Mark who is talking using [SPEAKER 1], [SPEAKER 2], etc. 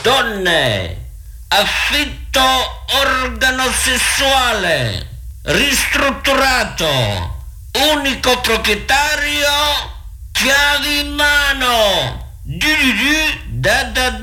[SPEAKER 1] donne, affitto organosessuale, ristrutturato, unico proprietario, chiavi in mano, da